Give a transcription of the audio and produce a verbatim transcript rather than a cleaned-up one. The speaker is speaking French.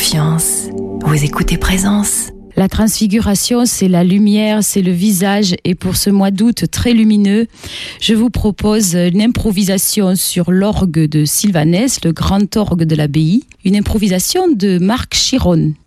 confiance. Vous écoutez Présence. La transfiguration, c'est la lumière, c'est le visage. Et pour ce mois d'août très lumineux, je vous propose une improvisation sur l'orgue de Sylvanès, le grand orgue de l'abbaye. Une improvisation de Marc Chiron.